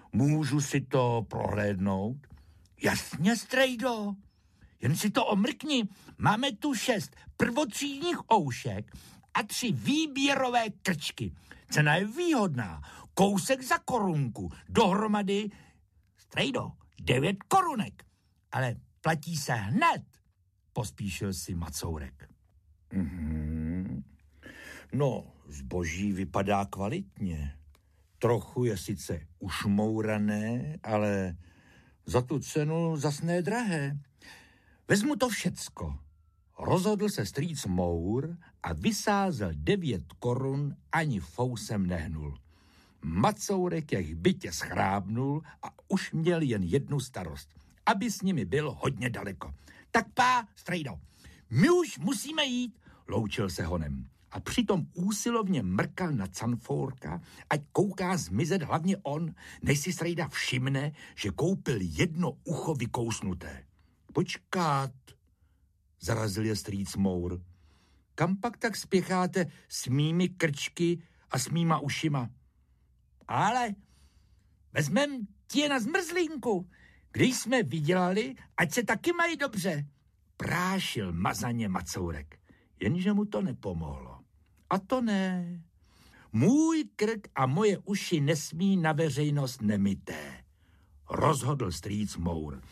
Můžu si to prohlédnout? Jasně, strejdo. Jen si to omrkni. Máme tu 6 prvotřídních oušek a 3 výběrové krčky. Cena je výhodná. Kousek za korunku. Dohromady, strejdo, 9 korunek. Ale platí se hned, pospíšil si Macourek. No, zboží vypadá kvalitně. Trochu je sice ušmourané, ale za tu cenu zas ne drahé. Vezmu to všecko. Rozhodl se strýc Mour a vysázel 9 korun, ani fousem nehnul. Macourek jich bytě schrábnul a už měl jen jednu starost, aby s nimi byl hodně daleko. Tak pá, strejdo, my už musíme jít, loučil se honem. A přitom úsilovně mrkal na Canforka, ať kouká zmizet hlavně on, než si strejda všimne, že koupil jedno ucho vykousnuté. Počkat, zarazil je strýc Mour. Kam pak tak spěcháte s mými krčky a s mýma ušima? Ale vezmem tě na zmrzlínku, když jsme vydělali, ať se taky mají dobře, prášil mazaně Macourek. Jenže mu to nepomohlo. A to ne. Můj krk a moje uši nesmí na veřejnost nemité, rozhodl strýc Mour.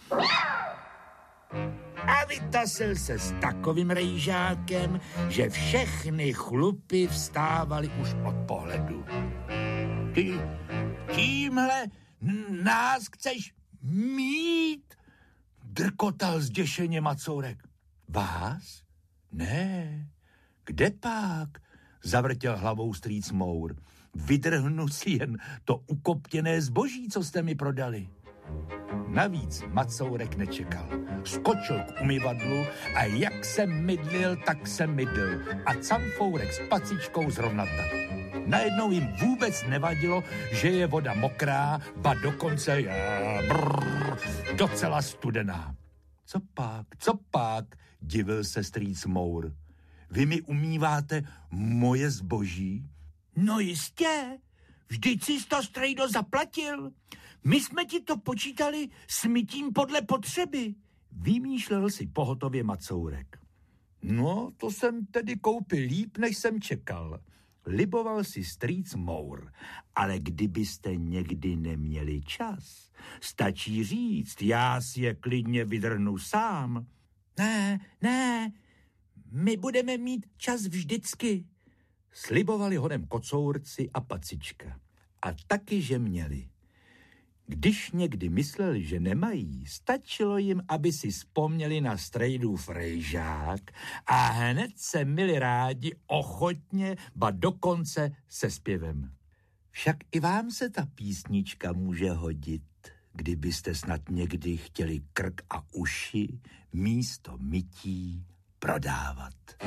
A vytasil se s takovým rejžákem, že všechny chlupy vstávaly už od pohledu. Ty tímhle nás chceš mít? Drkotal zděšeně Macourek. Vás? Ne, kde pak? Zavrtěl hlavou strýc Mour. Vydrhnu si jen to ukoptěné zboží, co jste mi prodali. Navíc Macourek nečekal. Skočil k umyvadlu a jak se mydlil, tak se mydl. A Canfourek s pacičkou zrovna tak. Najednou jim vůbec nevadilo, že je voda mokrá, ba dokonce docela studená. Co pak, divil se strýc Mour. Vy mi umýváte moje zboží? No jistě, vždyť jsi to, strejdo, zaplatil. My jsme ti to počítali s mytím podle potřeby, vymýšlel si pohotově Macourek. No, to jsem tedy koupil líp, než jsem čekal. Liboval si strýc Mour, ale kdybyste někdy neměli čas, stačí říct, já si je klidně vydrhnu sám. Ne, my budeme mít čas vždycky, slibovali honem kocourci a pacička. A taky, že měli. Když někdy mysleli, že nemají, stačilo jim, aby si vzpomněli na strejdův rejžák a hned se měli rádi ochotně, ba dokonce se zpěvem. Však i vám se ta písnička může hodit, kdybyste snad někdy chtěli krk a uši místo mytí prodávat.